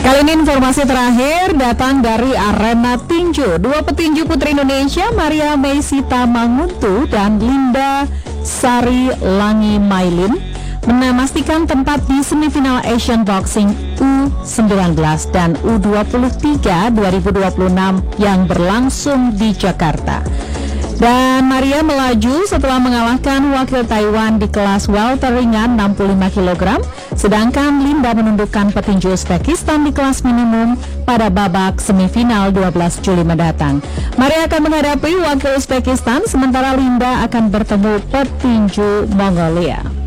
Kali ini informasi terakhir datang dari arena tinju. Dua petinju putri Indonesia, Maria Meisita Manguntu dan Linda Sari Langi Mailin, memastikan tempat di semifinal Asian Boxing U19 dan U23 2026 yang berlangsung di Jakarta. Dan Maria melaju setelah mengalahkan wakil Taiwan di kelas welter ringan 65 kg, sedangkan Linda menundukkan petinju Uzbekistan di kelas minimum pada babak semifinal 12 Juli mendatang. Maria akan menghadapi wakil Uzbekistan, sementara Linda akan bertemu petinju Mongolia.